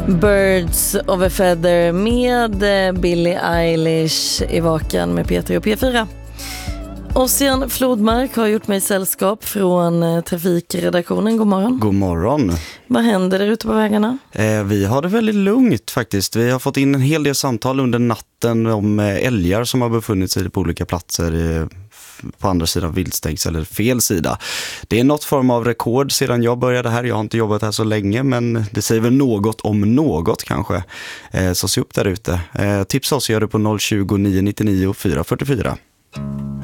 Birds of a Feather med Billie Eilish i Vakan med P3 och P4. Ossian Flodmark har gjort mig sällskap från trafikredaktionen. God morgon. God morgon. Vad händer där ute på vägarna? Vi har det väldigt lugnt faktiskt. Vi har fått in en hel del samtal under natten om älgar som har befunnit sig på olika platser på andra sidan viltstängs eller fel sida. Det är något form av rekord sedan jag började här. Jag har inte jobbat här så länge, men det säger väl något om något kanske. Så se upp där ute. Tipsa oss gör det på 020 999 444.